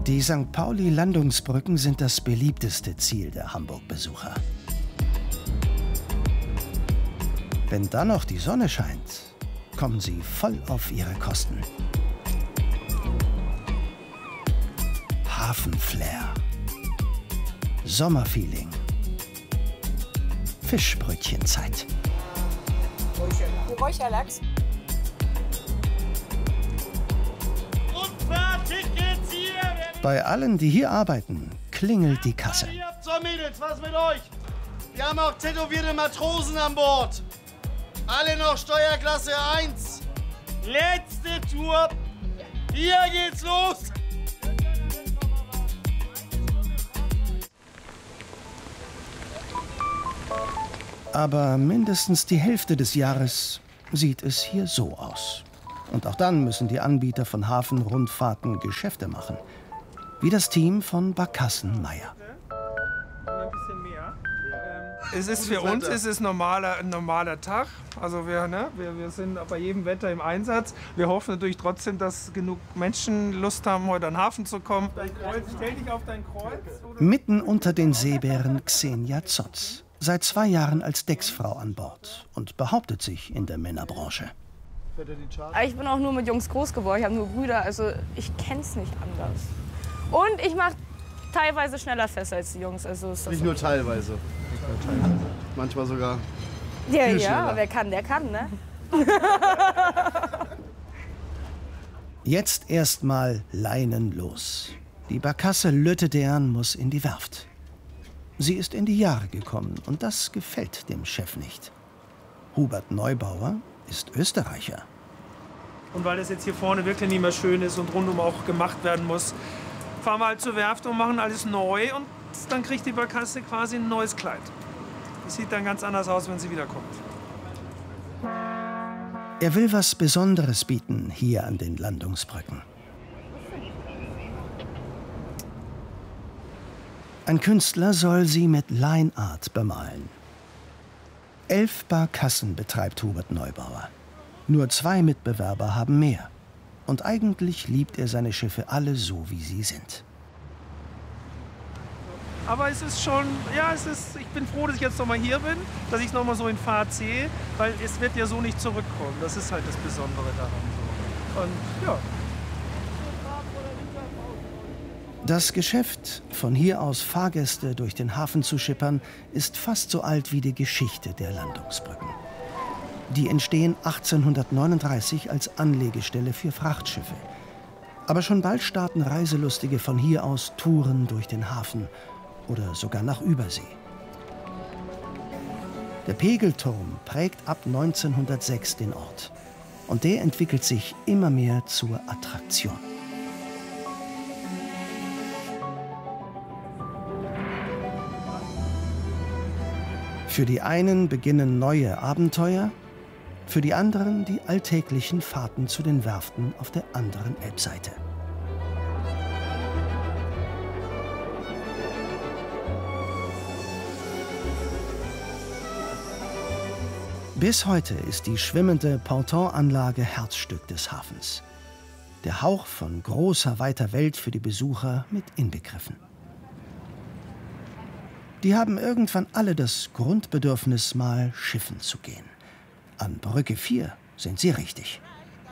Die St. Pauli-Landungsbrücken sind das beliebteste Ziel der Hamburg-Besucher. Wenn dann noch die Sonne scheint, kommen sie voll auf ihre Kosten. Hafenflair, Sommerfeeling, Fischbrötchenzeit. Räucherlachs. Bei allen, die hier arbeiten, klingelt die Kasse. So Mädels, was mit euch? Wir haben auch tätowierte Matrosen an Bord. Alle noch Steuerklasse 1. Letzte Tour. Hier geht's los. Aber mindestens die Hälfte des Jahres sieht es hier so aus. Und auch dann müssen die Anbieter von Hafenrundfahrten Geschäfte machen. Wie das Team von Barkassen-Meyer. Es ist für uns ein normaler Tag. Also wir sind bei jedem Wetter im Einsatz. Wir hoffen natürlich trotzdem, dass genug Menschen Lust haben, heute an den Hafen zu kommen. Stell dich auf dein Kreuz. Mitten unter den Seebären Xenia Zotz. Seit 2 Jahren als Decksfrau an Bord und behauptet sich in der Männerbranche. Ich bin auch nur mit Jungs groß geworden. Ich habe nur Brüder, also ich kenn's nicht anders. Und ich mache teilweise schneller fest als die Jungs. Also ist das Nicht nur teilweise. Manchmal sogar. Ja, viel ja, schneller. wer kann, der kann, ne? Jetzt erstmal Leinen los. Die Barkasse Lüttedern muss in die Werft. Sie ist in die Jahre gekommen und das gefällt dem Chef nicht. Hubert Neubauer ist Österreicher. Und weil das jetzt hier vorne wirklich nicht mehr schön ist und rundum auch gemacht werden muss, fahren wir halt zur Werft und machen alles neu und dann kriegt die Barkasse quasi ein neues Kleid. Das sieht dann ganz anders aus, wenn sie wiederkommt. Er will was Besonderes bieten hier an den Landungsbrücken. Ein Künstler soll sie mit Line Art bemalen. 11 Barkassen betreibt Hubert Neubauer. Nur 2 Mitbewerber haben mehr. Und eigentlich liebt er seine Schiffe alle so, wie sie sind. Aber es ist schon, ja, ich bin froh, dass ich jetzt noch mal hier bin, dass ich noch mal so in Fahrt sehe, weil es wird ja so nicht zurückkommen. Das ist halt das Besondere daran. So. Und ja. Das Geschäft, von hier aus Fahrgäste durch den Hafen zu schippern, ist fast so alt wie die Geschichte der Landungsbrücken. Die entstehen 1839 als Anlegestelle für Frachtschiffe. Aber schon bald starten Reiselustige von hier aus Touren durch den Hafen oder sogar nach Übersee. Der Pegelturm prägt ab 1906 den Ort. Und der entwickelt sich immer mehr zur Attraktion. Für die einen beginnen neue Abenteuer, für die anderen die alltäglichen Fahrten zu den Werften auf der anderen Elbseite. Bis heute ist die schwimmende Pontonanlage Herzstück des Hafens. Der Hauch von großer, weiter Welt für die Besucher mit inbegriffen. Die haben irgendwann alle das Grundbedürfnis, mal schiffen zu gehen. An Brücke 4 sind sie richtig.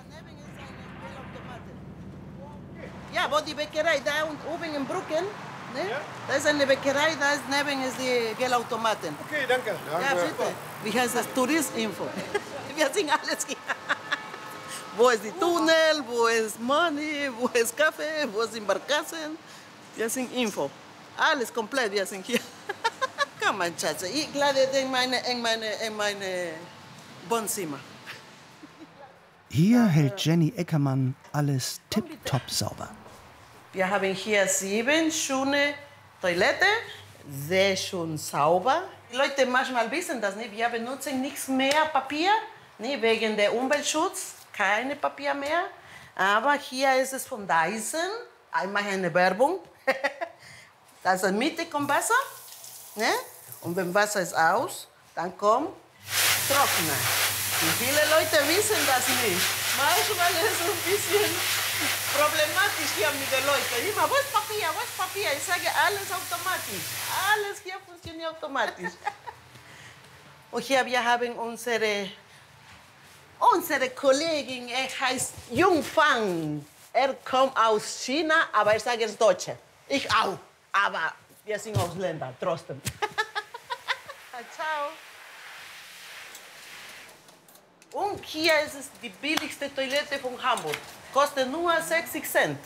Ja, wo die Bäckerei da und oben in Brücken, ne? Da ist eine Bäckerei, da ist neben ist die Geldautomaten. Okay, danke. Ja, bitte. Wie heißt das? Touristinfo. Wir sind alles hier. Wo ist die Tunnel, wo ist Money, wo ist Kaffee, wo sind Barkassen. Wir sind Info. Alles komplett, wir sind hier. Komm, mein Schatz, ich lade in meine Wohnzimmer. Hier hält Jenny Eckermann alles tipptopp sauber. Wir haben hier 7 schöne Toiletten, sehr schön sauber. Die Leute manchmal wissen das nicht, wir benutzen nichts mehr Papier, nicht wegen der Umweltschutz, keine Papier mehr. Aber hier ist es von Dyson, einmal eine Werbung. Das in der Mitte kommt Wasser, ne? Und wenn Wasser ist aus, dann kommt Trockner. Und viele Leute wissen das nicht. Manchmal ist es ein bisschen problematisch hier mit den Leuten. Immer, wo ist Papier, wo ist Papier? Ich sage, alles automatisch. Alles hier funktioniert automatisch. Und hier wir haben unsere Kollegin, er heißt Jung Fang. Er kommt aus China, aber er sagt, er ist Deutsche. Ich auch, aber wir sind Ausländer, trotzdem. Ciao. Und hier ist es die billigste Toilette von Hamburg. Kostet nur 60 Cent.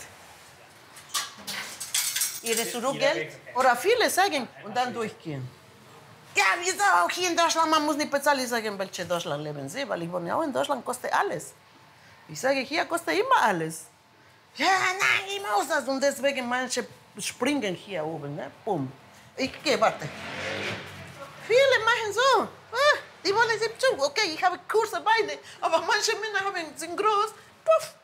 Ihre Zurückgeld? Oder viele sagen und dann durchgehen. Ja, wieso auch hier in Deutschland, man muss nicht bezahlen. Ich sage, in welchem Deutschland leben Sie? Weil ich wohne ja auch in Deutschland, kostet alles. Ich sage, hier kostet immer alles. Ja, nein, ich muss das. Und deswegen manche springen hier oben, ne? Boom. Ich gehe, warte. Viele machen so. Ah, die wollen 7 Zug. Okay, ich habe Kurse beide. Aber manche Männer sind groß. Puff.